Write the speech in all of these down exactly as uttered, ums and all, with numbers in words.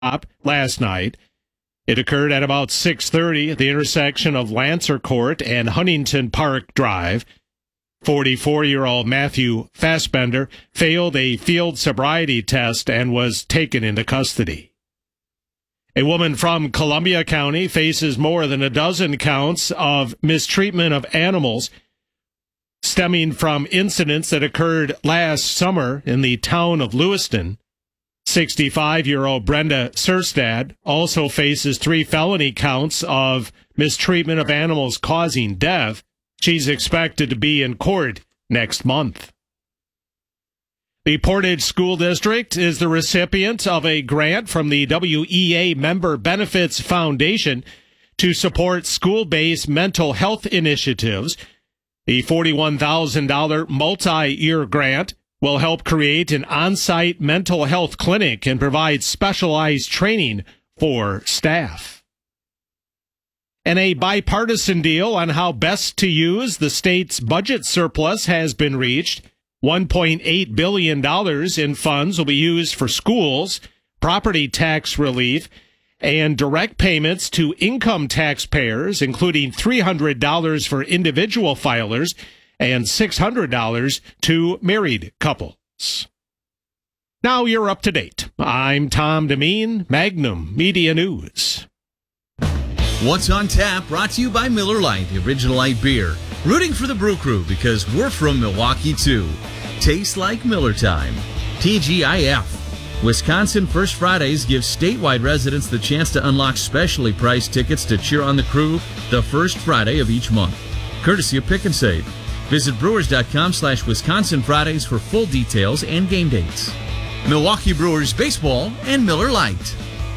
last night. It occurred at about six thirty at the intersection of Lancer Court and Huntington Park Drive. forty-four-year-old Matthew Fassbender failed a field sobriety test and was taken into custody. A woman from Columbia County faces more than a dozen counts of mistreatment of animals stemming from incidents that occurred last summer in the town of Lewiston. sixty-five-year-old Brenda Serstad also faces three felony counts of mistreatment of animals causing death. She's expected to be in court next month. The Portage School District is the recipient of a grant from the W E A Member Benefits Foundation to support school-based mental health initiatives. The forty-one thousand dollars multi-year grant will help create an on-site mental health clinic and provide specialized training for staff. And a bipartisan deal on how best to use the state's budget surplus has been reached. one point eight billion dollars in funds will be used for schools, property tax relief, and direct payments to income taxpayers, including three hundred dollars for individual filers and six hundred dollars to married couples. Now you're up to date. I'm Tom Demeen, Magnum Media News. What's on Tap, brought to you by Miller Lite, the original light beer. Rooting for the Brew Crew because we're from Milwaukee too. Tastes like Miller time. T G I F. Wisconsin First Fridays gives statewide residents the chance to unlock specially priced tickets to cheer on the crew the first Friday of each month. Courtesy of Pick and Save. Visit brewers.com slash Wisconsin Fridays for full details and game dates. Milwaukee Brewers Baseball and Miller Lite.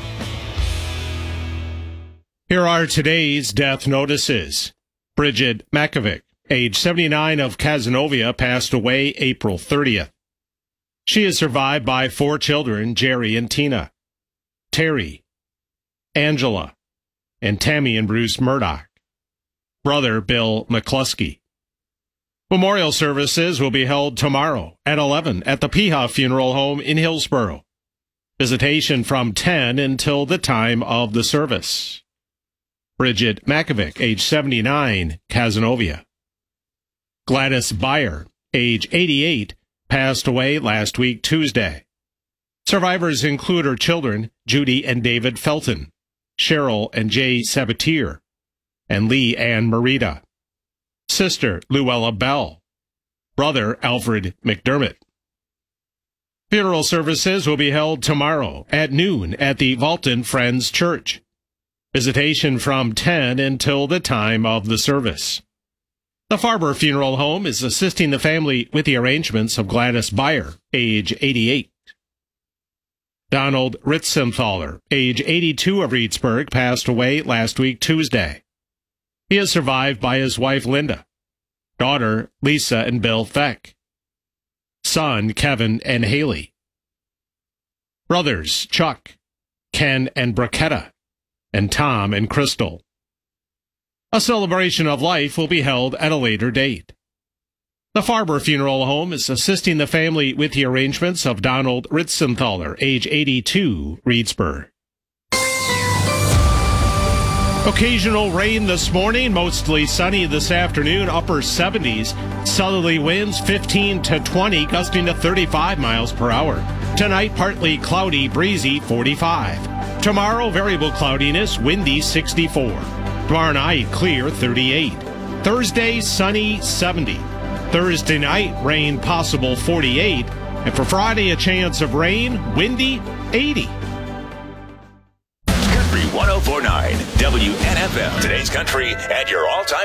Here are today's death notices. Bridget Makovic, age seventy-nine, of Cazenovia, passed away April thirtieth. She is survived by four children, Jerry and Tina, Terry, Angela, and Tammy and Bruce Murdoch. Brother Bill McCluskey. Memorial services will be held tomorrow at eleven at the Piha Funeral Home in Hillsboro. Visitation from ten until the time of the service. Bridget Makovic, age seventy-nine, Cazenovia. Gladys Beyer, age eighty-eight, passed away last week Tuesday. Survivors include her children, Judy and David Felton, Cheryl and Jay Sabatier, and Lee Ann Merida. Sister Luella Bell. Brother Alfred McDermott. Funeral services will be held tomorrow at noon at the Valton Friends Church. Visitation from ten until the time of the service. The Farber Funeral Home is assisting the family with the arrangements of Gladys Beyer, age eighty-eight. Donald Ritzenthaler, age eighty-two, of Reedsburg, passed away last week Tuesday. He is survived by his wife Linda, daughter Lisa and Bill Feck, son Kevin and Haley, brothers Chuck, Ken and Bracketta, and Tom and Crystal. A celebration of life will be held at a later date. The Farber Funeral Home is assisting the family with the arrangements of Donald Ritzenthaler, age eighty-two, Reedsburg. Occasional rain this morning, mostly sunny this afternoon, upper seventies. Southerly winds fifteen to twenty, gusting to thirty-five miles per hour. Tonight, partly cloudy, breezy, forty-five. Tomorrow, variable cloudiness, windy, sixty-four. Tomorrow night, clear, thirty-eight. Thursday, sunny, seventy. Thursday night, rain possible, forty-eight. And for Friday, a chance of rain, windy, eighty. Country one oh four point nine W N F M. Today's country and your all-time